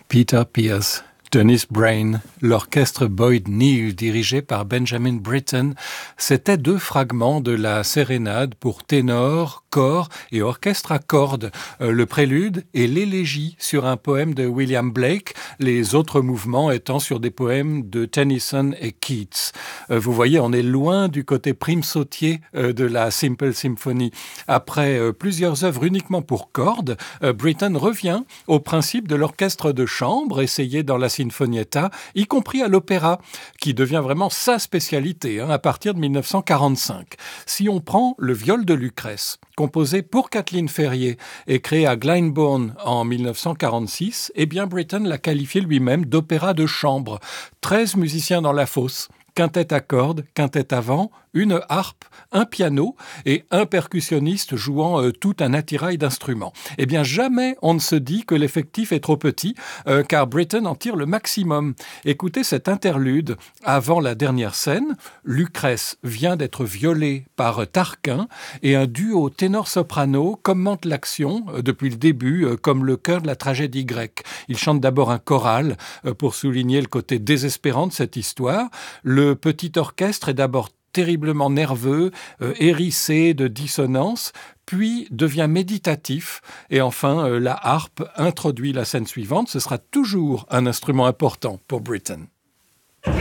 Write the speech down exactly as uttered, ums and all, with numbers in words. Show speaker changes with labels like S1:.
S1: Peter Pierce, Dennis Brain, l'orchestre Boyd Neal dirigé par Benjamin Britten, c'était deux fragments de la sérénade pour ténor, cor et orchestre à cordes, euh, le prélude et l'élégie sur un poème de William Blake, les autres mouvements étant sur des poèmes de Tennyson et Keats. Euh, vous voyez, on est loin du côté prime sautier euh, de la Simple Symphony. Après euh, plusieurs œuvres uniquement pour cordes, euh, Britten revient au principe de l'orchestre de chambre essayé dans la Sinfonietta, y compris à l'opéra, qui devient vraiment sa spécialité hein, à partir de dix-neuf cent quarante-cinq. Si on prend le viol de Lucrèce, composé pour Kathleen Ferrier et créé à Glyndebourne en dix-neuf cent quarante-six, eh bien Britten l'a qualifié lui-même d'opéra de chambre. treize musiciens dans la fosse, quintette à cordes, quintette à vent, une harpe, un piano et un percussionniste jouant euh, tout un attirail d'instruments. Eh bien, jamais on ne se dit que l'effectif est trop petit, euh, car Britten en tire le maximum. Écoutez cet interlude avant la dernière scène. Lucrèce vient d'être violée par Tarquin et un duo ténor-soprano commente l'action euh, depuis le début euh, comme le cœur de la tragédie grecque. Ils chantent d'abord un choral euh, pour souligner le côté désespérant de cette histoire. Le petit orchestre est d'abord terriblement nerveux, euh, hérissé de dissonances, puis devient méditatif. Et enfin, euh, la harpe introduit la scène suivante. Ce sera toujours un instrument important pour Britten.